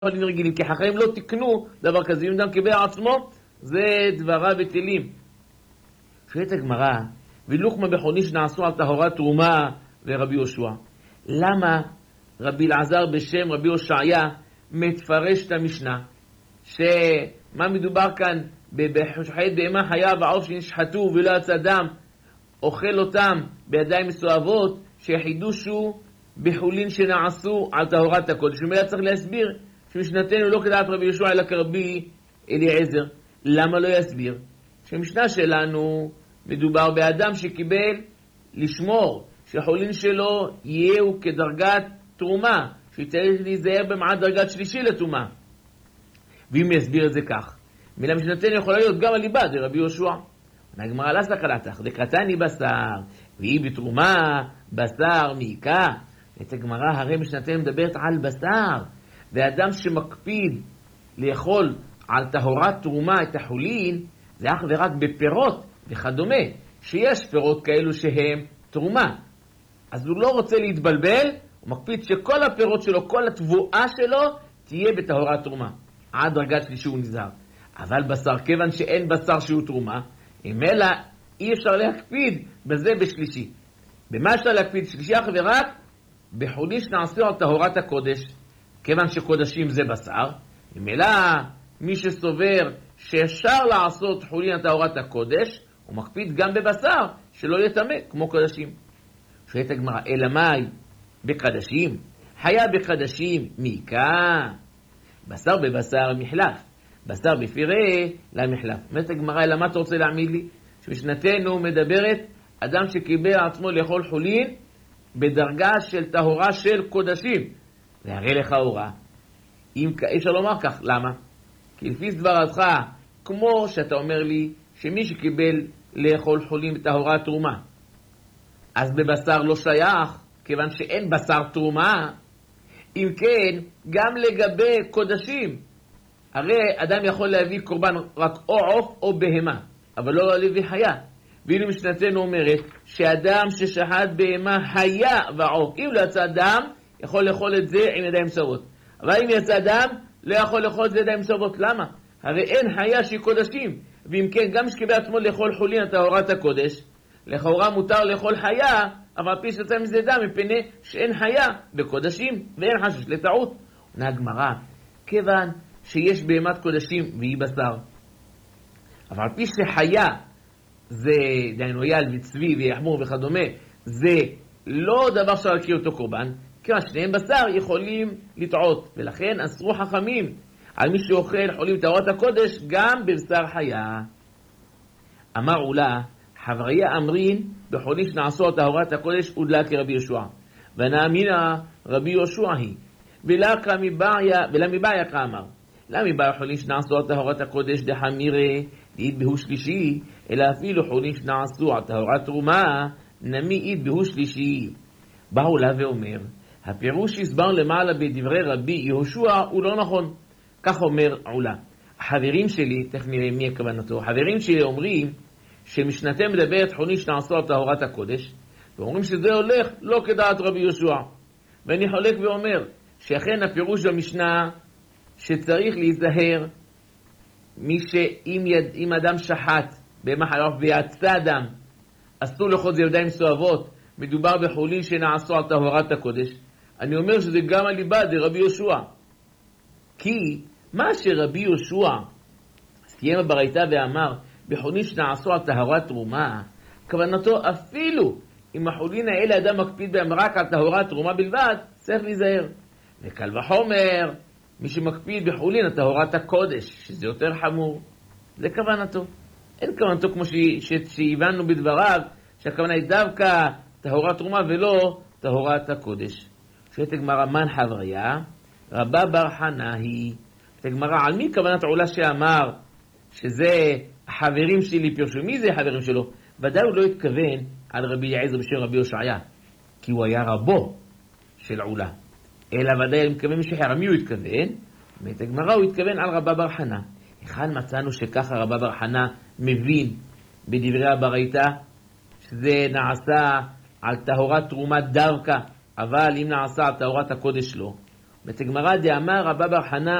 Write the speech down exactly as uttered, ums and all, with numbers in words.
חולים רגילים, כי חכמים לא תקנו דבר כזה, אם אדם קיבל עצמו, זה דברה בטלים. שואלת הגמרא, ולוקמה בחוני שנעשו על טהרת תרומה ורבי יהושע. למה רבי אלעזר בשם רבי הושעיה מפרש את המשנה? שמה מדובר כאן? בחשוחת בהמה חיה ועוף שנשחטו ולא יצא דם, אוכל אותם בידיים מסואבות, שהחידושו בחולין שנעשו על טהרת הקודש. ומילא צריך להסביר שמשנתנו לא כדעת רבי יהושע אלא כרבי אליעזר. למה לא יסביר? שמשנה שלנו מדובר באדם שקיבל לשמור שחולין שלו יהיו כדרגת תרומה, שצריך להיזהר במעט דרגת שלישי לתרומה. ואם יסביר את זה כך, מילה משנתנו יכולה להיות גם על ליבה, זה רבי יהושע. הגמרא לא סקלתך, דקתני בשר, והיא בתרומה בשר מעיקה. את הגמרא הרי משנתנו מדברת על בשר, ואדם שמקפיד לאכול על טהרת תרומה את החולין, זה אך ורק בפירות וכדומה, שיש פירות כאלו שהם תרומה. אז הוא לא רוצה להתבלבל, הוא מקפיד שכל הפירות שלו, כל התבואה שלו, תהיה בטהרת תרומה. עד דרגת שלישי הוא נזהר. אבל בשר, כיוון שאין בשר שהוא תרומה, אם אלא אי אפשר להקפיד בזה בשלישי. במה אפשר להקפיד שלישי אך ורק? בחולין שנעשו על טהרת הקודש, כיוון שקודשים זה בשר. אם אלא מי שסובר שאפשר לעשות חולין על טהרת הקודש, הוא מקפיד גם בבשר שלא יטמא כמו קודשים. שואלת הגמרא, אלא מאי בקדשים? חיה בקדשים מעיקה. בשר בבשר מחלף, בשר בפירה למחלף. אומרת הגמרא, אלא מה אתה רוצה להעמיד לי? שמשנתנו מדברת אדם שקיבל עצמו לאכול חולין בדרגה של טהרה של קודשים. והרי לך הוראה. אם אפשר לומר כך, למה? כי לפי דברתך, כמו שאתה אומר לי שמי שקיבל לאכול חולין בטהרת תרומה, אז בבשר לא שייך, כיוון שאין בשר תרומה. אם כן, גם לגבי קודשים, הרי אדם יכול להביא קורבן רק או עוף או בהמה, אבל לא להביא חיה. ואילו משנתנו אומרת שאדם ששחט בהמה חיה ועוף, אם לא יצא דם, יכול לאכול את זה עם ידיים מסורות. אבל אם יצא דם, לא יכול לאכול את זה ידיים מסורות. למה? הרי אין חיה שהיא קודשים. ואם כן, גם שקיבל עצמו לאכול חולין טהרת הקודש, לכאורה מותר לאכול חיה, אבל פי שיצא מזה דם, מפני שאין חיה בקודשים, ואין חשש לטעות. עונה הגמרא, כיוון שיש בהמת קודשים והיא בשר, אבל פי שחיה זה דהיינו יל וצבי ויחמור וכדומה, זה לא דבר שאפשר להכיר אותו קורבן, כיוון שניהם בשר יכולים לטעות, ולכן אסרו חכמים על מי שאוכל חולים טהרת הקודש גם בבשר חיה. אמר עולה, חבריה אמרין בחולין שנעשו על טהרת הקודש הודלה כרבי יהושע, ונאמינה רבי יהושע היא, ולקה מבעיה, ולמבעיה כאמר, למבעיה חולין שנעשו על טהרת הקודש דחמירה דאית בהו שלישי, אלא אפילו חולין שנעשו על טהרת תרומה נמי אית בהו שלישי. בא עולה ואומר, הפירוש שהסבר למעלה בדברי רבי יהושע הוא לא נכון. כך אומר עולה, החברים שלי, תכף נראה מי הכוונתו, החברים שלי אומרים שמשנתם מדברת חולין שנעשו על טהרת הקודש, ואומרים שזה הולך לא כדעת רבי יהושע. ואני חולק ואומר שאכן הפירוש במשנה שצריך להיזהר מי שאם יד, אם אדם שחט בהמה חיה ויצא דם, אסור לאכול זה ידיים מסואבות, מדובר בחולין שנעשו על טהרת הקודש. אני אומר שזה גם על ליבה דרבי יהושע, כי מה שרבי יהושע סיים ברייתא ואמר בחולין שנעשו על טהרת תרומה, כוונתו אפילו אם החולין האלה אדם מקפיד בהם רק על טהרת תרומה בלבד, צריך להיזהר. וקל וחומר מי שמקפיד בחולין על טהרת הקודש, שזה יותר חמור, זה כוונתו. אין כוונתו כמו שהבנו בדבריו שהכוונה היא דווקא טהרת תרומה ולא טהרת הקודש. שואלת הגמרא, מן חבריה? רבא בר חנא היא. הגמרא, על מי כוונת עולה שאמר שזה החברים שלי פירשו? מי זה החברים שלו? ודאי הוא לא התכוון על רבי אליעזר בשם רבי הושעיה, כי הוא היה רבו של עולה, אלא ודאי הוא מתכוון משחרמי הוא התכוון. ואת הגמרא הוא התכוון על רבא בר חנא. אחד מצאנו שככה רבא בר חנא מבין בדברי הברייתא שזה נעשה על טהרת תרומה דווקא, אבל אם נעשה על טהרת הקודש לא. בתגמרא דאמר רבא בר חנא